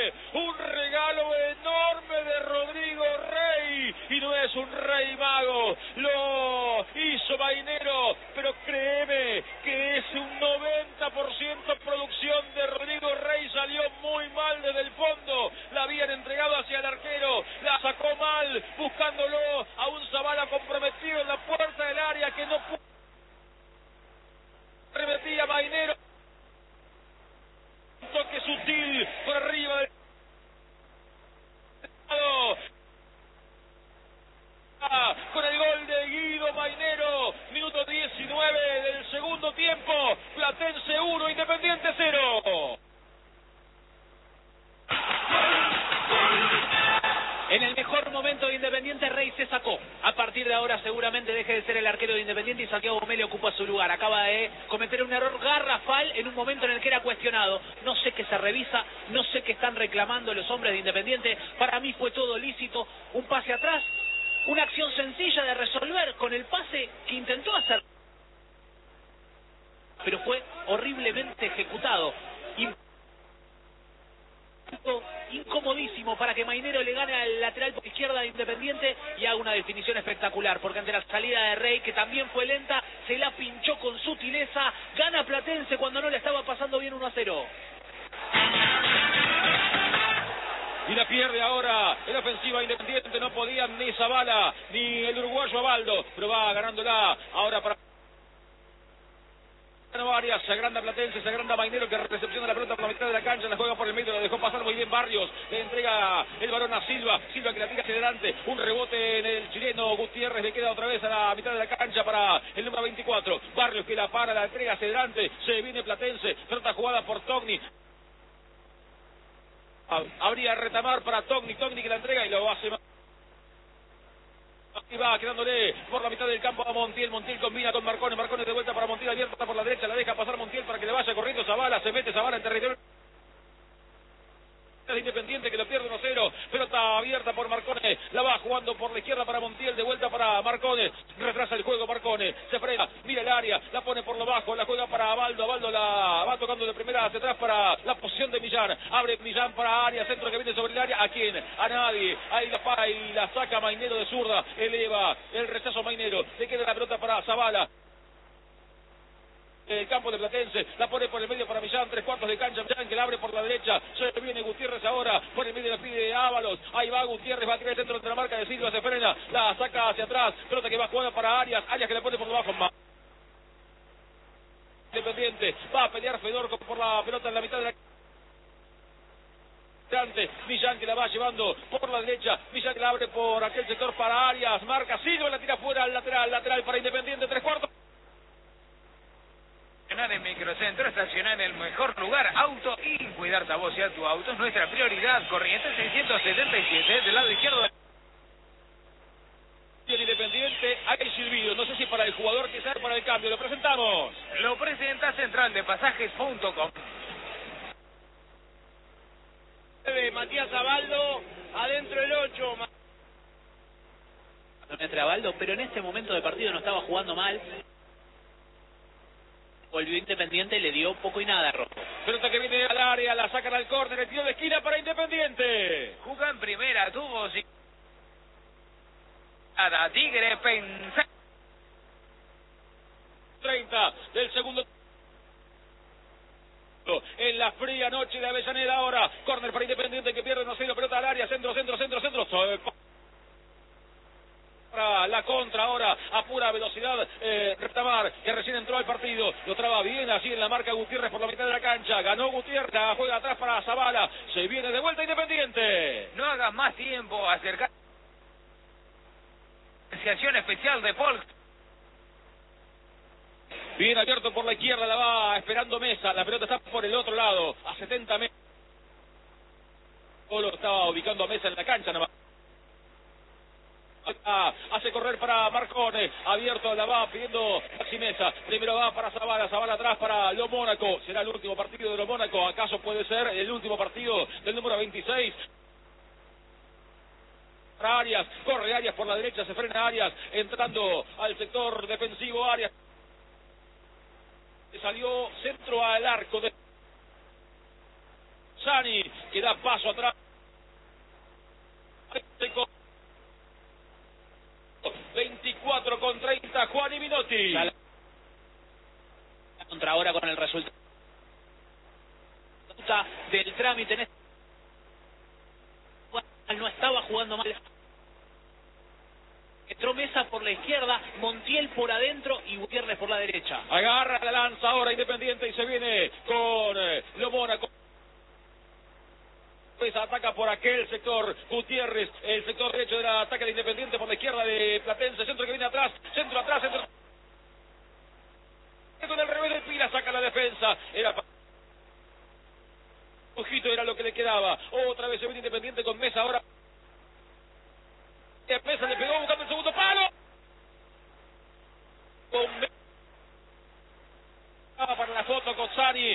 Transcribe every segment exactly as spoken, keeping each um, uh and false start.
Independiente. Un regalo enorme de Rodrigo Rey. Y no es un Rey mago. Lo hizo Mainero. Pero créeme que es un noventa por ciento producción de Rodrigo Rey. Salió muy mal desde el fondo. La habían entregado hacia el arquero. La sacó mal, buscándolo a un Zabala comprometido en la puerta del área que no pudo. Remetía Mainero. Un toque sutil por arriba del... Con el gol de Guido Mainero, minuto diecinueve del segundo tiempo. Platense uno, Independiente cero. En el mejor momento de Independiente, Rey se sacó. A partir de ahora seguramente deje de ser el arquero de Independiente y Santiago Meli ocupa su lugar. Acaba de cometer un error garrafal en un momento en el que era cuestionado. No sé qué se revisa, no sé qué están reclamando los hombres de Independiente. Para mí fue todo lícito. Un pase atrás, una acción sencilla de resolver con el pase que intentó hacer, pero fue horriblemente ejecutado. Incomodísimo para que Mainero le gane al lateral por izquierda de Independiente y haga una definición espectacular, porque ante la salida de Rey, que también fue lenta, se la pinchó con sutileza. Gana Platense cuando no le estaba pasando bien uno a cero. Y la pierde ahora en ofensiva Independiente. No podían ni Zabala ni el uruguayo Abaldo, pero va ganándola ahora para Arias. Se agranda Platense, se agranda Mainero, que recepciona la pelota por la mitad de la cancha, la juega por el medio, la dejó pasar muy bien Barrios, le entrega el balón a Silva, Silva que la tira hacia adelante, un rebote en el chileno Gutiérrez, le queda otra vez a la mitad de la cancha para el número veinticuatro, Barrios que la para, la entrega hacia adelante, se viene Platense, pelota jugada por Togni. Habría retamar para Togni, Togni que la entrega y lo hace más. Y va quedándole por la mitad del campo a Montiel. Montiel combina con Marcone. Marcone de vuelta para Montiel, abierta por la derecha. La deja pasar Montiel para que le vaya corriendo Zabala. Se mete Zabala en territorio de Independiente, que lo pierde uno a cero. Pelota abierta por Marcone. La va jugando por la izquierda para Montiel. De vuelta para Marcone. Retrasa el juego Marcone. Se frena. Mira el área. La pone por lo bajo. La juega para Abaldo. Abaldo la va tocando de primera hacia atrás para la posición de Millán. Abre Millán para área. Centro que viene sobre el área. ¿A quién? A nadie. Ahí la para y la saca Mainero de zurda. Eleva el rechazo Mainero. Le queda la pelota para Zabala. El campo de Platense, la pone por el medio para Millán, tres cuartos de cancha, Millán que la abre por la derecha, se viene Gutiérrez ahora, por el medio la pide Ábalos, ahí va Gutiérrez, va a tirar el centro de la marca de Silva, se frena, la saca hacia atrás, pelota que va jugando para Arias, Arias que la pone por debajo, más Independiente, va a pelear Fedor por la pelota en la mitad de la Millán que la va llevando por la derecha, Millán que la abre por aquel sector para Arias, marca Silva, la tira fuera al lateral, lateral para Independiente, tres cuartos. En Microcentro, estacionar en el mejor lugar, auto y cuidar a vos y a tu auto es nuestra prioridad. Corrientes seiscientos setenta y siete del lado izquierdo. Y el Independiente, hay silbido, no sé si para el jugador que sea para el cambio, lo presentamos. Lo presenta central de pasajes punto com. Matías Abaldo, adentro el ocho. Entre Abaldo, pero en este momento de partido no estaba jugando mal. Volvió Independiente, le dio poco y nada Rojo. Pelota que viene al área, la sacan al córner, el tiro de esquina para Independiente. Jugó en primera, tuvo si... Nada, Tigre pensa... treinta del segundo... En la fría noche de Avellaneda ahora, córner para Independiente que pierde, no sé, la pelota al área, centro, centro, centro, centro... Para la contra ahora a pura velocidad eh, Retamar, que recién entró al partido, lo traba bien así en la marca Gutiérrez por la mitad de la cancha, ganó Gutiérrez, la juega atrás para Zabala, se viene de vuelta Independiente. No hagas más tiempo, acercar asociación especial de Paul. Bien abierto por la izquierda, la va esperando Mesa, la pelota está por el otro lado, a setenta metros. Polo estaba ubicando a Mesa en la cancha nada más. Hace correr para Marcone, abierto, la va pidiendo Maxi Mesa, primero va para Zabala, Zabala atrás para Lo Mónaco, será el último partido de Lo Mónaco, acaso puede ser el último partido del número veintiséis. Para Arias, corre Arias por la derecha, se frena Arias, entrando al sector defensivo Arias, salió centro al arco de... Cozzani, que da paso atrás. veinticuatro con treinta, Juan y Minotti. Contra ahora con el resultado del trámite en este... no estaba jugando mal. Entró Mesa por la izquierda, Montiel por adentro y Gutiérrez por la derecha. Agarra la lanza ahora Independiente y se viene con eh, Lomona. Con... ataca por aquel sector Gutiérrez, el sector derecho del ataque de Independiente por la izquierda de Platense, centro que viene atrás, centro atrás, centro... con el revés del Pila, saca la defensa, era... Ojito era lo que le quedaba, otra vez se viene Independiente con Mesa ahora. Mesa le pegó buscando el segundo palo. Con Mesa para la foto Cozzani.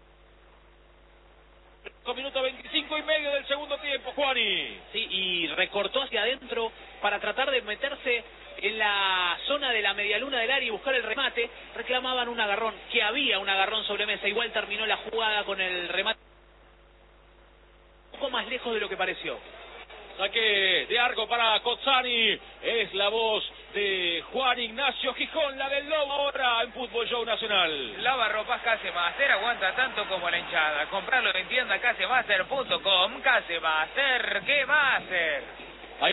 Con minuto veinticinco y medio del segundo tiempo, Juani. Sí, y recortó hacia adentro para tratar de meterse en la zona de la medialuna del área y buscar el remate. Reclamaban un agarrón, que había un agarrón sobre Mesa. Igual terminó la jugada con el remate un poco más lejos de lo que pareció. Saque de arco para Cozzani, es la voz de Juan Ignacio Gijón, la del Lobo ahora en Fútbol Show Nacional. Lavarropas Casemaster aguanta tanto como la hinchada. Comprarlo en tienda casemaster punto com. Casemaster, ¿qué va a hacer? Ahí.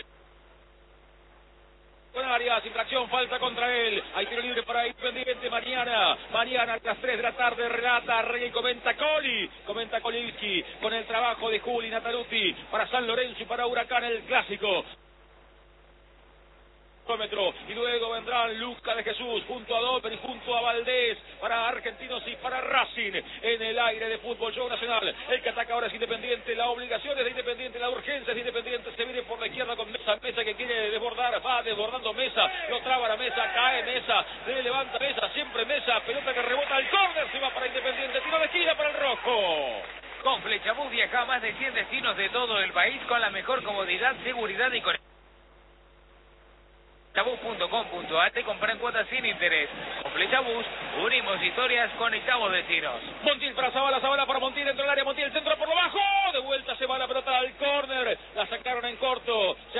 Con Arias, infracción, falta contra él. Hay tiro libre para Independiente mañana. Mañana a las tres de la tarde relata Rey, comenta Coli. Comenta Kolivsky con el trabajo de Juli Nataruti para San Lorenzo y para Huracán el clásico. Y luego vendrán Luca de Jesús junto a Doper y junto a Valdés para Argentinos y para Racing en el aire de Fútbol Show Nacional. El que ataca ahora es Independiente, la obligación es de Independiente, la urgencia es de Independiente. Se viene por la izquierda con Mesa, Mesa que quiere desbordar, va desbordando Mesa, lo traba la Mesa, cae Mesa, le levanta Mesa, siempre Mesa, pelota que rebota al córner, se va para Independiente, tiro de esquina para el rojo. Con Flechabús viaja a más de cien destinos de todo el país con la mejor comodidad, seguridad y conectividad. Flechabús punto com punto a te compra en cuotas sin interés. Con Flechabús unimos historias, conectamos destinos. Montiel para Zabala, Zabala para Montiel dentro del área, Montiel centro por lo bajo, de vuelta se va la pelota al córner, la sacaron en corto.